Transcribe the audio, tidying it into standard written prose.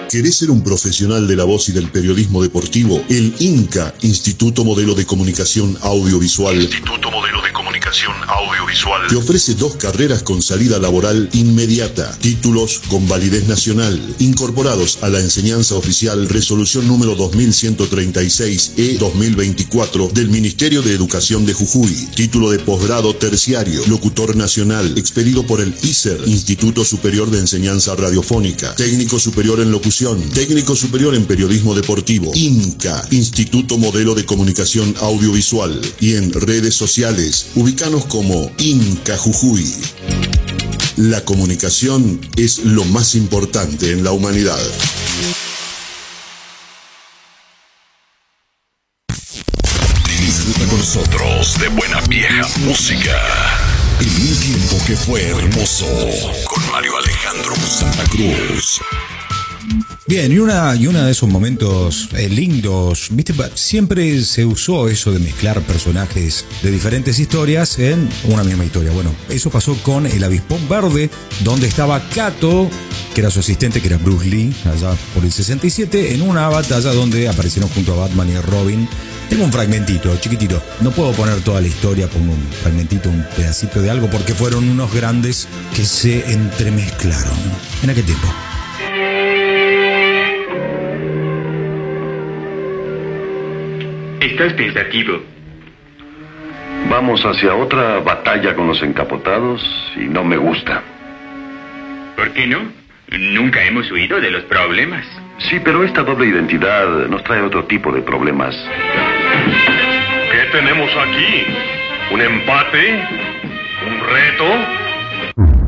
¿Querés ser un profesional de la voz y del periodismo deportivo? El INCA, Instituto Modelo de Comunicación Audiovisual, te ofrece 2 carreras con salida laboral inmediata, títulos con validez nacional, incorporados a la enseñanza oficial Resolución número 2136/2024 del Ministerio de Educación de Jujuy, título de posgrado terciario, locutor nacional, expedido por el ISER, Instituto Superior de Enseñanza Radiofónica, técnico superior en locución, técnico superior en periodismo deportivo, INCA, Instituto Modelo de Comunicación Audiovisual, y en redes sociales, ubícanos como INCA Jujuy. La comunicación es lo más importante en la humanidad. Disfruta con nosotros de buena vieja música. En un tiempo que fue hermoso, con Mario Alejandro Santa Cruz. Bien, y una de esos momentos lindos, ¿viste? Siempre se usó eso de mezclar personajes de diferentes historias en una misma historia. Bueno, eso pasó con El Avispón Verde, donde estaba Kato, que era su asistente, que era Bruce Lee, allá por el 67, en una batalla donde aparecieron junto a Batman y a Robin. Tengo un fragmentito, chiquitito. No puedo poner toda la historia, pongo un fragmentito, un pedacito de algo, porque fueron unos grandes que se entremezclaron en aquel tiempo. ¿Estás pensativo? Vamos hacia otra batalla con los encapotados y no me gusta. ¿Por qué no? Nunca hemos huido de los problemas. Sí, pero esta doble identidad nos trae otro tipo de problemas. ¿Qué tenemos aquí? ¿Un empate? ¿Un reto?